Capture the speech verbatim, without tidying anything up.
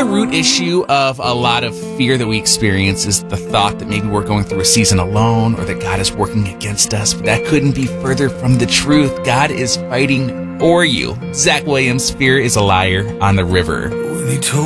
the root issue of a lot of fear that we experience is the thought that maybe we're going through a season alone or that God is working against us. But that couldn't be further from the truth. God is fighting for you. Zach Williams, Fear is a Liar on the River. When he told